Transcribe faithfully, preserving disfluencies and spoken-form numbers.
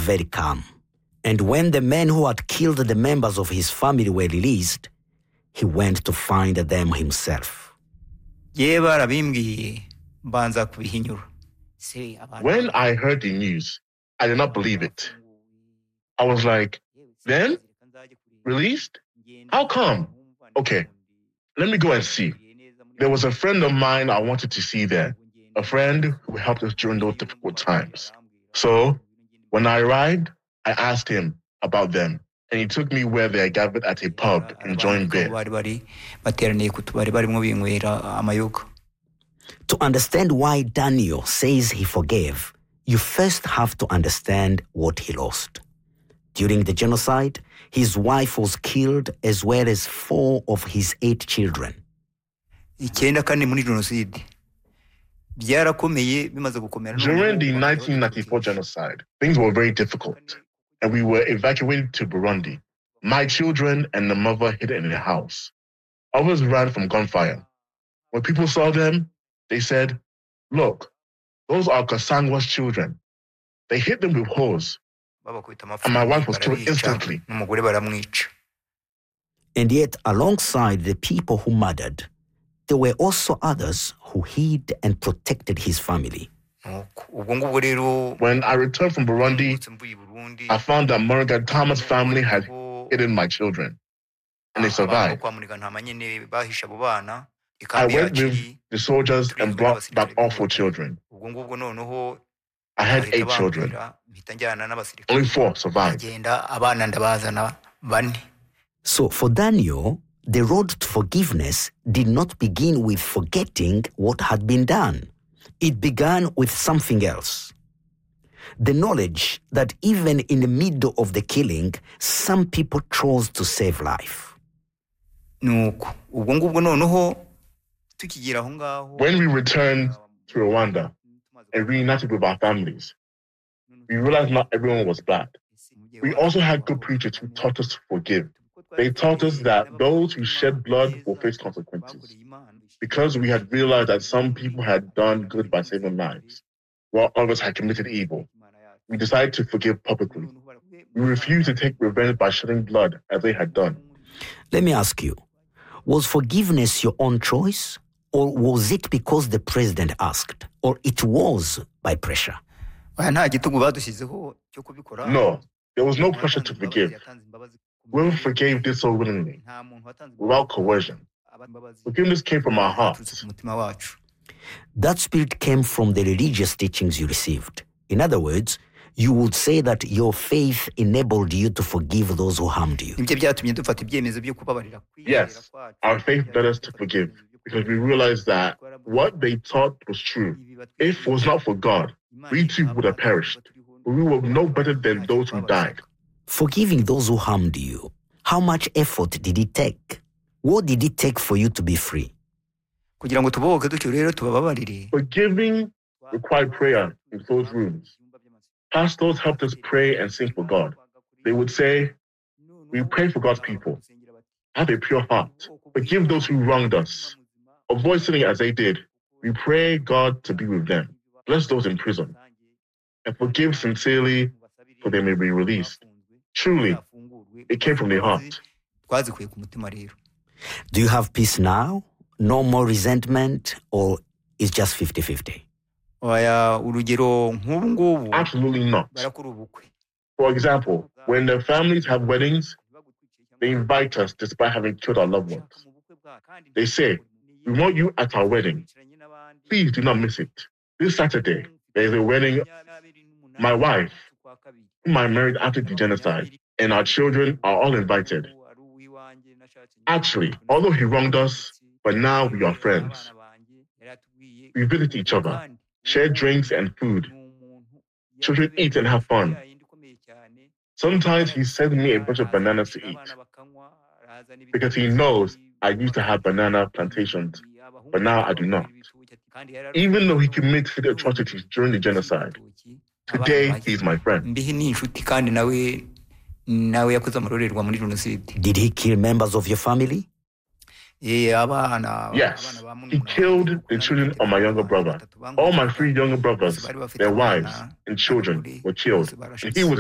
very calm. And when the men who had killed the members of his family were released, he went to find them himself. When I heard the news, I did not believe it. I was like, then? Released? How come? Okay, let me go and see. There was a friend of mine I wanted to see there, a friend who helped us during those difficult times. So, when I arrived, I asked him about them, and he took me where they gathered at a pub enjoying beer. To understand why Daniel says he forgave, you first have to understand what he lost. During the genocide, his wife was killed as well as four of his eight children. During the nineteen ninety-four genocide, things were very difficult, and we were evacuated to Burundi. My children and the mother hid in a house. Others ran from gunfire. When people saw them, they said, "Look, those are Kasangwa's children." They hit them with hoes, and my wife was killed instantly. And yet, alongside the people who murdered, there were also others who hid and protected his family. When I returned from Burundi, I found that Morgan Thomas' family had hidden my children, and they survived. I went with the soldiers and brought back all four children. I had eight children. Only four survived. So for Daniel, the road to forgiveness did not begin with forgetting what had been done. It began with something else. The knowledge that even in the middle of the killing, some people chose to save life. When we returned to Rwanda and reunited with our families, we realized not everyone was bad. We also had good preachers who taught us to forgive. They taught us that those who shed blood will face consequences. Because we had realized that some people had done good by saving lives, while others had committed evil, we decided to forgive publicly. We refused to take revenge by shedding blood as they had done. Let me ask you, was forgiveness your own choice? Or was it because the president asked? Or it was by pressure? No, there was no pressure to forgive. Whoever forgave did so willingly, without coercion. Forgiveness came from our hearts. That spirit came from the religious teachings you received. In other words, you would say that your faith enabled you to forgive those who harmed you. Yes, our faith led us to forgive because we realized that what they taught was true. If it was not for God, we too would have perished. But we were no better than those who died. Forgiving those who harmed you, how much effort did it take? What did it take for you to be free? Forgiving required prayer in closed rooms. Pastors helped us pray and sing for God. They would say, "We pray for God's people. Have a pure heart. Forgive those who wronged us. Avoid sinning as they did. We pray God to be with them. Bless those in prison. And forgive sincerely, for they may be released." Truly, it came from the heart. Do you have peace now? No more resentment? Or is just fifty-fifty? Absolutely not. For example, when the families have weddings, they invite us despite having killed our loved ones. They say, "We want you at our wedding. Please do not miss it. This Saturday, there is a wedding. My wife, whom I married after the genocide, and our children are all invited." Actually, although he wronged us, but now we are friends. We visit each other, share drinks and food. Children eat and have fun. Sometimes he sends me a bunch of bananas to eat because he knows I used to have banana plantations, but now I do not. Even though he committed atrocities during the genocide, today he's my friend. Did he kill members of your family? Yes, he killed the children of my younger brother. All my three younger brothers, their wives and children were killed, and he was